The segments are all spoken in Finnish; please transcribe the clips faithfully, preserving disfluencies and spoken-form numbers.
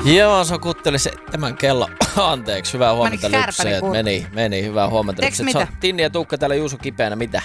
Joo, se kutteli seitsemän kello. Anteeksi, hyvää huomenta lypseet. Meni, meni, hyvää huomenta lypseet. Tinni ja Tuukka täällä Juuso kipeänä, mitä?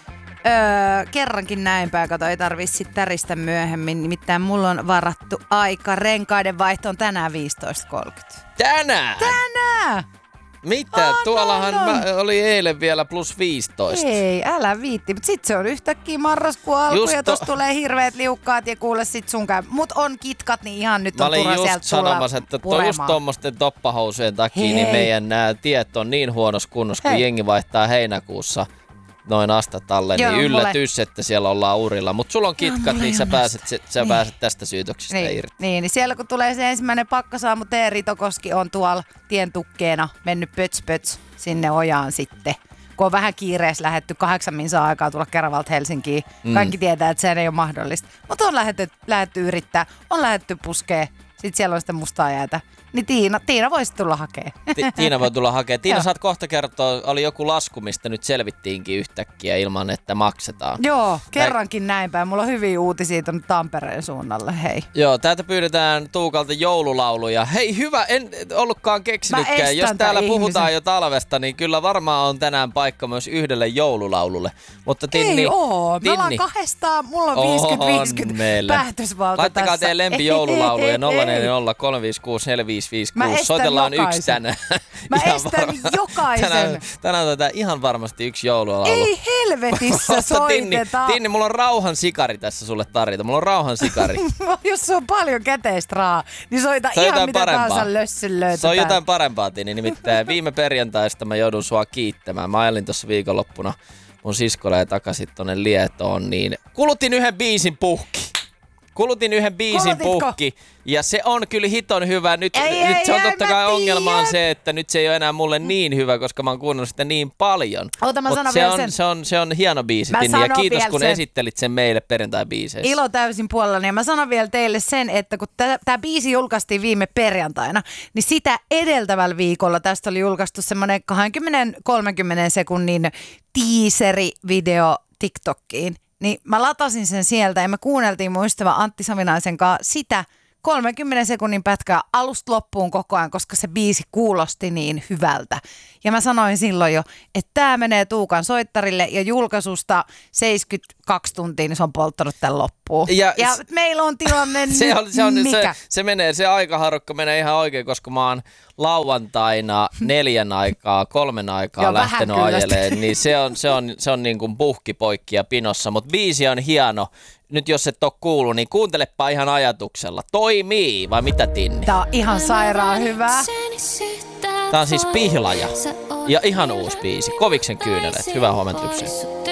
Öö, kerrankin näinpä, kato, ei tarvii sit täristä myöhemmin. Nimittäin mulla on varattu aika renkaiden vaihtoon tänään viisitoista kolmekymmentä. Tänään? Tänään! Mitä? Oh, Tuollahan no, no. Mä oli eilen vielä plus viisitoista. Ei, älä viitti. Mutta sit se on yhtäkkiä marraskuun alku just ja tossa to... tulee hirveet liukkaat ja kuule sit sun käy. Mut on kitkat, niin ihan nyt on turha sieltä tulla Mä olin just sanomassa, että to, just tommosten toppahousujen takia Hei. Niin meidän nää tiet on niin huonossa kunnossa, kun Hei. jengi vaihtaa heinäkuussa noin astat alle, Joo, niin yllätys, mulle... että siellä ollaan urilla. Mutta sulla on kitkat, no, niin sä pääset, sä niin. pääset tästä syytöksestä niin. irti. Niin, niin siellä kun tulee se ensimmäinen pakkasaamu, Teeri Tokoski on tuolla tien tukkeena mennyt pöts pöts sinne ojaan sitten. Kun on vähän kiireessä lähdetty, kahdeksan minsaa aikaa tulla Keravalta Helsinkiin. Mm. Kaikki tietää, että se ei ole mahdollista. Mutta on lähdetty, lähdetty yrittää, on lähdetty puskee. Sitten siellä on sitä mustaa jäätä. Niin Tiina, Tiina voisi tulla hakemaan. Ti- Tiina voi tulla hakemaan. Tiina, saat kohta kertoa, oli joku lasku, mistä nyt selvittiinkin yhtäkkiä ilman, että maksetaan. Joo, kerrankin näin päin. Mulla on hyviä uutisia tuonne Tampereen suunnalle, hei. Joo, täältä pyydetään Tuukalta joululauluja. Hei, hyvä, en ollutkaan keksinytkään. Jos täällä ihmisen. puhutaan jo talvesta, niin kyllä varmaan on tänään paikka myös yhdelle joululaululle. Mutta Tinni, ei oo, me Tinni. ollaan kahdestaan, mulla on viisikymmentä viisikymmentä päätösvalta Laittakaa tässä. teidän lempijoululauluja nolla neljä nolla kolme viisi kuusi neljä viisi viisi kuusi. Soitellaan jokaisen. yksi tänään. Mä estän varma. jokaisen. Tänään, tänään otetaan ihan varmasti yksi joululaulu. Ei helvetissä soiteta. Tinni, Tinni, mulla on rauhan sikari tässä sulle tarjota. Mulla on rauhan sikari. Jos se on paljon käteistä rahaa, niin soita se ihan mitä parempaa. tahansa lössyn löytetään. Se on jotain parempaa, Tinni. Nimittäin viime perjantaista mä joudun sua kiittämään. Mä ajelin tuossa viikonloppuna mun siskolle ja takaisin tonne Lietoon, niin kulutin yhden biisin puhki. Kulutin yhden biisin Kulutitko? puhki ja se on kyllä hiton hyvä. Nyt, ei, nyt ei, se on ei, totta kai tiedän. ongelma on se, että nyt se ei ole enää mulle niin hyvä, koska mä oon kuunnellut sitä niin paljon. Ota, mä Mut sanon se, vielä on, sen. se, on, se on hieno biisi, Tinni, ja kiitos kun sen. esittelit sen meille perjantai-biiseissä. Ilo täysin puolellani. Ja mä sanon vielä teille sen, että kun tämä biisi julkaistiin viime perjantaina, niin sitä edeltävällä viikolla tästä oli julkaistu semmoinen kaksikymmentä kolmekymmentä sekunnin teaseri-video TikTokkiin. Niin mä latasin sen sieltä ja me kuunneltiin mun ystävä Antti Savinaisen kanssa sitä kolmenkymmenen sekunnin pätkää alusta loppuun koko ajan, koska se biisi kuulosti niin hyvältä. Ja mä sanoin silloin jo, että tää menee Tuukan soittarille ja julkaisusta seitsemänkymmentäkaksi tuntia, niin se on polttanut tämän loppuun. Ja, ja s- meillä on tilanne se on, se on, mikä? Se, se menee, se aikaharukka menee ihan oikein, koska mä oon lauantaina neljän aikaa, kolmen aikaa Joo, lähtenyt ajelemaan, niin se on, se on, se on niin kuin puhki poikki ja pinossa, mutta biisi on hieno. Nyt jos et ole kuullut, niin kuuntelepa ihan ajatuksella. Toimii, vai mitä, Tinni? Tää on ihan sairaan hyvää. Tää on siis Pihlaja ja ihan uusi biisi. Koviksen kyyneleet. Hyvää huomenta lypseen.